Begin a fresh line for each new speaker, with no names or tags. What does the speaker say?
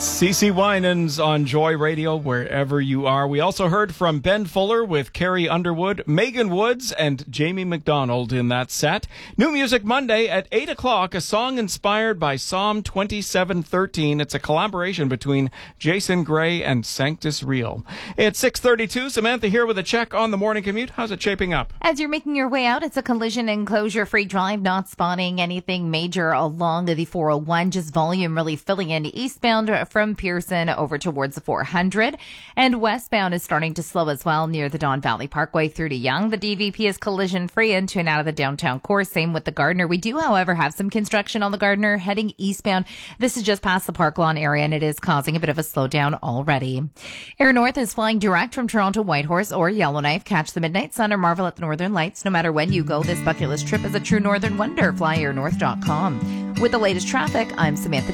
CeCe Winans on Joy Radio, wherever you are. We also heard from Ben Fuller with Carrie Underwood, Megan Woods, and Jamie McDonald in that set. New Music Monday at 8 o'clock, a song inspired by Psalm 27:13. It's a collaboration between Jason Gray and Sanctus Real. It's 6:32. Samantha here with a check on the morning commute. How's it shaping up?
As you're making your way out, it's a collision and closure-free drive, not spotting anything major along the 401. Just volume really filling in eastbound from Pearson over towards the 400. And westbound is starting to slow as well near the Don Valley Parkway through to Yonge. The DVP is collision-free into and out of the downtown core. Same with the Gardiner. We do, however, have some construction on the Gardiner heading eastbound. This is just past the Park Lawn area, and it is causing a bit of a slowdown already. Air North is flying direct from Toronto Whitehorse or Yellowknife. Catch the midnight sun or marvel at the northern lights. No matter when you go, this bucket list trip is a true northern wonder. Fly airnorth.com. With the latest traffic, I'm Samantha